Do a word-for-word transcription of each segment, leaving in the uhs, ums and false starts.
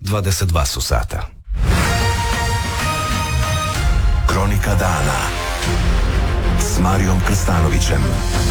dvadeset dva su sata. Kronika dana s Marijom Krstanovićem.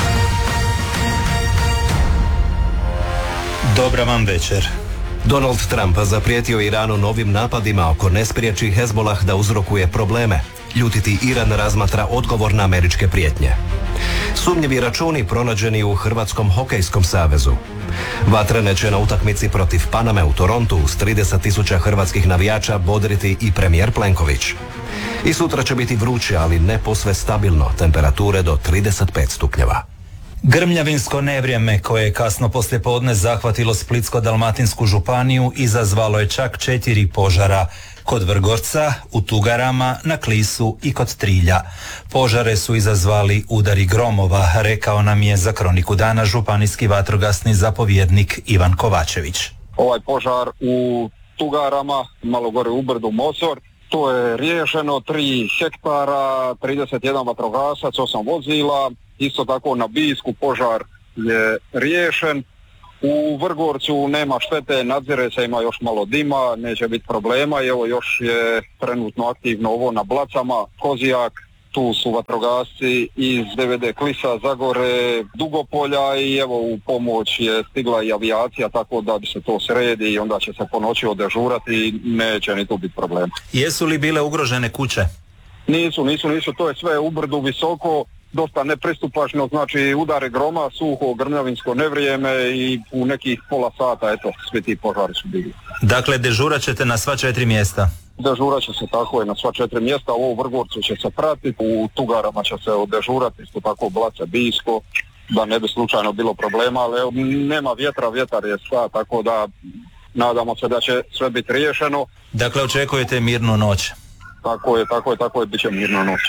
Dobra vam večer. Donald Trump zaprijetio Iranu novim napadima ako ne spriječi Hezbollah da uzrokuje probleme. Ljutiti Iran razmatra odgovor na američke prijetnje. Sumnjivi računi pronađeni u Hrvatskom hokejskom savezu. Vatrene će na utakmici protiv Paname u Torontu s trideset tisuća hrvatskih navijača bodriti i premijer Plenković. I sutra će biti vruće, ali ne posve stabilno, temperature do trideset pet stupnjeva. Grmljavinsko nevrijeme koje je kasno poslijepodne zahvatilo Splitsko-dalmatinsku županiju izazvalo je čak četiri požara. Kod Vrgorca, u Tugarama, na Klisu i kod Trilja. Požare su izazvali udari gromova, rekao nam je za Kroniku dana županijski vatrogasni zapovjednik Ivan Kovačević. Ovaj požar u Tugarama, malo gore u brdu Mosor, to je riješeno, tri hektara, trideset jedan vatrogasac, osam vozila. Isto tako na Bisku požar je riješen. U Vrgorcu nema štete, nadzire se, ima još malo dima, neće biti problema i evo još je trenutno aktivno ovo na Blacama, Kozijak, tu su vatrogasci iz D V D Klisa, Zagore, Dugopolja i evo u pomoć je stigla i avijacija, tako da se to sredi i onda će se po noći odežurati i neće ni tu biti problema. Jesu li bile ugrožene kuće? Nisu, nisu, nisu, to je sve u brdu visoko, dosta nepristupačno, znači udare groma, suho, grmljavinsko nevrijeme i u nekih pola sata, eto, svi ti požari su bili. Dakle, dežurat ćete na sva četiri mjesta? Dežurat će se tako je na sva četiri mjesta, ovo u Vrgorcu će se pratiti, u Tugarama će se odežurati, isto tako Blace, Bisko, da ne bi slučajno bilo problema, ali evo, nema vjetra, vjetar je sva, tako da nadamo se da će sve biti riješeno. Dakle, očekujete mirnu noć? Tako je, tako je, tako je, bit će mirna noć.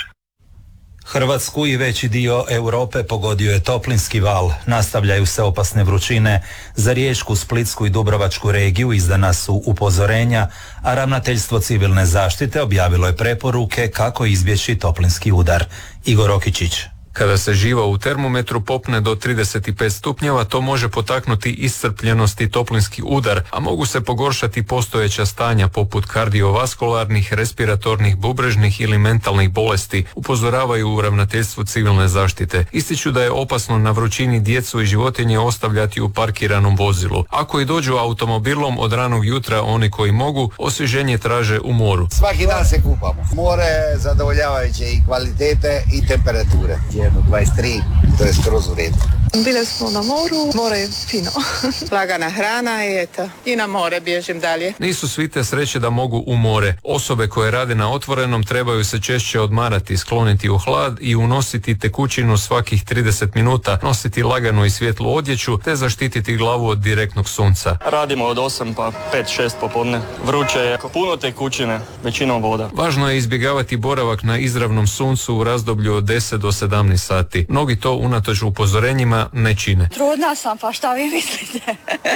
Hrvatsku i veći dio Europe pogodio je toplinski val. Nastavljaju se opasne vrućine. Za Riječku, Splitsku i Dubrovačku regiju izdana su upozorenja, a ravnateljstvo civilne zaštite objavilo je preporuke kako izbjeći toplinski udar. Igor Okičić. Kada se živa u termometru popne do trideset pet stupnjeva, to može potaknuti iscrpljenost i toplinski udar, a mogu se pogoršati postojeća stanja poput kardiovaskularnih, respiratornih, bubrežnih ili mentalnih bolesti, upozoravaju u ravnateljstvu civilne zaštite. Ističu da je opasno na vrućini djecu i životinje ostavljati u parkiranom vozilu. Ako i dođu automobilom od ranog jutra, oni koji mogu, osvježenje traže u moru. Svaki dan se kupamo. More je zadovoljavajuće i kvalitete i temperature. dvadeset tri, to je skroz u redu. Bile smo na moru, more je fino. Lagana hrana i eto, i na more bježim dalje. Nisu svi te sreće da mogu u more. Osobe koje rade na otvorenom trebaju se češće odmarati, skloniti u hlad i unositi tekućinu svakih trideset minuta, nositi laganu i svjetlu odjeću te zaštititi glavu od direktnog sunca. Radimo od osam pa pet šest popodne. Vruće je, puno tekućine, većinom voda. Važno je izbjegavati boravak na izravnom suncu u razdoblju od deset do sedamnaest sati. Mnogi to unatoč upozorenjima ne čine. Trudna sam, pa šta vi mislite?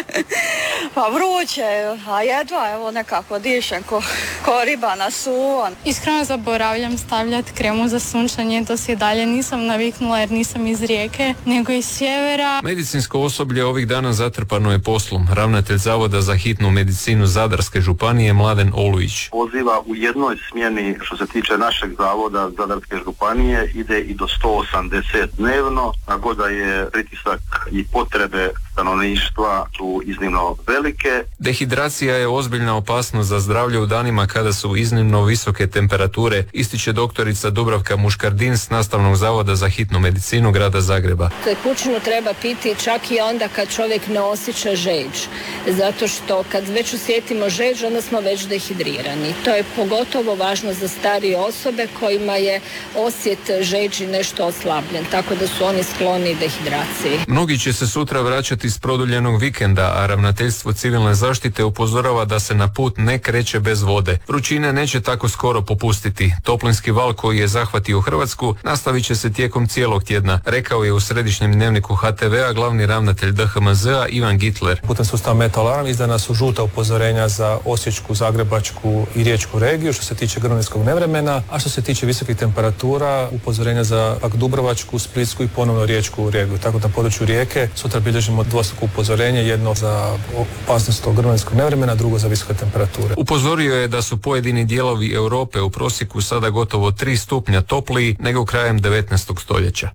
Pa vruće, a jedva evo nekako dišem ko, ko riba na suvo. Iskreno zaboravljam stavljati kremu za sunčanje, to se i dalje nisam naviknula jer nisam iz Rijeke, nego iz sjevera. Medicinsko osoblje ovih dana zatrpano je poslom. Ravnatelj Zavoda za hitnu medicinu Zadarske županije Mladen Olujić. Poziva u jednoj smjeni što se tiče našeg zavoda Zadarske županije ide i do sto osamdeset dnevno, tako da je pritisak i potrebe stanovništva su iznimno velike. Dehidracija je ozbiljna opasnost za zdravlje u danima kada su iznimno visoke temperature, ističe doktorica Dubravka Muškardin s Nastavnog zavoda za hitnu medicinu grada Zagreba. Tekućinu treba piti čak i onda kad čovjek ne osjeća žeđ, zato što kad već osjetimo žeđ, onda smo već dehidrirani. To je pogotovo važno za starije osobe kojima je osjet žeđi nešto oslabljen, tako da su oni skloni dehidraciji. Mnogi će se sutra vraćati s produljenog vikenda, a ravnateljstvo civilne zaštite upozorava da se na put ne kreće bez vode. Vrućine neće tako skoro popustiti. Toplinski val koji je zahvatio Hrvatsku nastavit će se tijekom cijelog tjedna, rekao je u središnjem dnevniku H T V-a glavni ravnatelj D H M Z-a Ivan Gitler. Putem sustava Metalarm izdana su žuta upozorenja za Osječku, Zagrebačku i Riječku regiju što se tiče grmljinskog nevremena, a što se tiče visokih temperatura upozorenja za pak Dubrovačku, Splitsku i ponovno Riječku regiju. Tako da na području Rijeke sutra bilježimo dvostruko upozorenje, jedno za opasnost od grmljinskog nevremena, drugo za visoke temperature. Upozorio je da su pojedini dijelovi Europe u prosjeku sada gotovo tri stupnja topliji nego krajem devetnaestog stoljeća.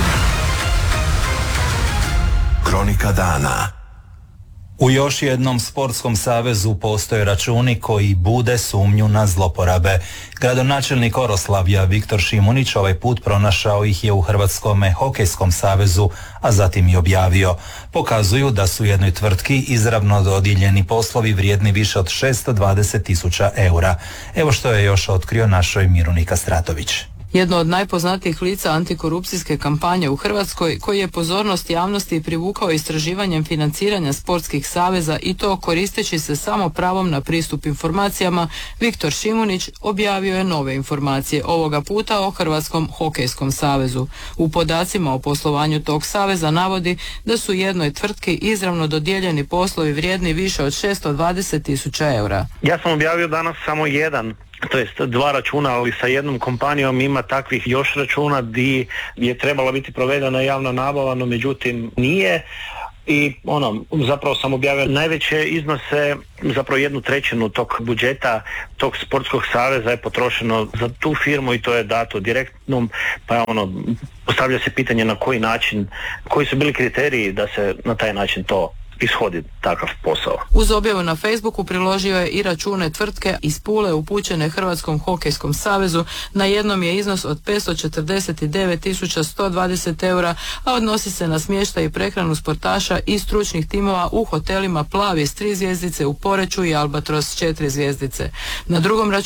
Kronika dana. U još jednom sportskom savezu postoje računi koji bude sumnju na zloporabe. Gradonačelnik Oroslavlja Viktor Šimunić ovaj put pronašao ih je u Hrvatskom hokejskom savezu, a zatim i objavio. Pokazuju da su jednoj tvrtki izravno dodijeljeni poslovi vrijedni više od šesto dvadeset tisuća eura. Evo što je još otkrio našoj Miruni Kastratović. Jedno od najpoznatijih lica antikorupcijske kampanje u Hrvatskoj, koji je pozornost javnosti privukao istraživanjem financiranja sportskih saveza i to koristeći se samo pravom na pristup informacijama, Viktor Šimunić objavio je nove informacije, ovoga puta o Hrvatskom hokejskom savezu. U podacima o poslovanju tog saveza navodi da su jednoj tvrtki izravno dodijeljeni poslovi vrijedni više od šesto dvadeset tisuća eura. Ja sam objavio danas samo jedan, to jest dva računa, ali sa jednom kompanijom ima takvih još računa di je trebala biti provedena javna nabava, no međutim nije. I ono, zapravo sam objavio najveće iznose, zapravo jednu trećinu tog budžeta tog sportskog saveza je potrošeno za tu firmu i to je dato direktnom, pa ono, postavlja se pitanje na koji način, koji su bili kriteriji da se na taj način to ishodi takav posao. Uz objavu na Facebooku priložio je i račune tvrtke iz Pule upućene Hrvatskom hokejskom savezu. Na jednom je iznos od petsto četrdeset devet tisuća sto dvadeset eura, a odnosi se na smještaj i prehranu sportaša i stručnih timova u hotelima Plavi s tri zvjezdice u Poreču i Albatros s četiri zvjezdice. Na drugom računu